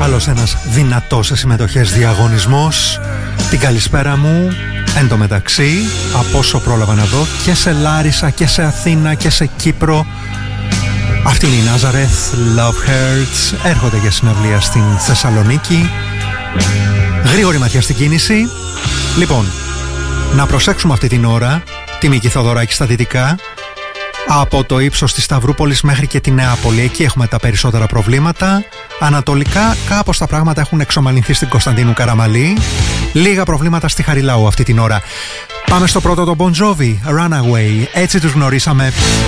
Άλλος ένας δυνατός σε συμμετοχές διαγωνισμός. Την καλησπέρα μου εν τω μεταξύ, από όσο πρόλαβα να δω, και σε Λάρισα και σε Αθήνα και σε Κύπρο. Αυτή είναι η Nazareth, Love Hurts. Έρχονται για συναυλία στην Θεσσαλονίκη. Γρήγορη ματιά στην κίνηση. Λοιπόν, να προσέξουμε αυτή την ώρα τη Μίκη Θοδωράκη στα δυτικά. Από το ύψος της Σταυρούπολης μέχρι και τη Νεάπολη. Εκεί έχουμε τα περισσότερα προβλήματα. Ανατολικά κάπως τα πράγματα έχουν εξομαλυνθεί στην Κωνσταντίνου Καραμαλή. Λίγα προβλήματα στη Χαριλάου αυτή την ώρα. Πάμε στο πρώτο, το Bon Jovi, Runaway. Έτσι τους γνωρίσαμε